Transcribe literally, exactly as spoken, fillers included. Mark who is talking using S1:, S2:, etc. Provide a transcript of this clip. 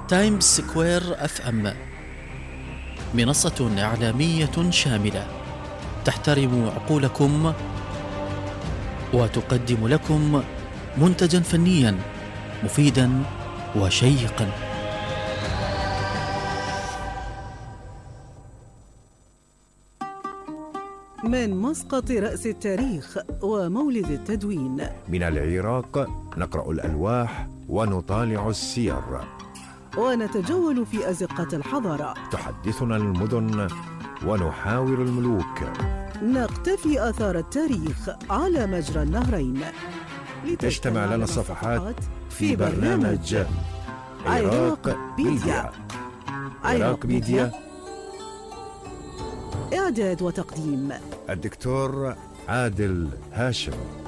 S1: تايمز سكوير اف ام، منصة إعلامية شاملة تحترم عقولكم وتقدم لكم منتجا فنيا مفيدا وشيقا.
S2: من مسقط رأس التاريخ ومولد التدوين،
S3: من العراق نقرأ الألواح ونطالع السير،
S2: ونتجول في أزقة الحضارة.
S3: تحدثنا المدن ونحاور الملوك،
S2: نقتفي آثار التاريخ على مجرى النهرين.
S3: تجتمع لنا الصفحات في برنامج عراق ميديا. عراق ميديا،
S2: إعداد وتقديم
S3: الدكتور عادل هاشم.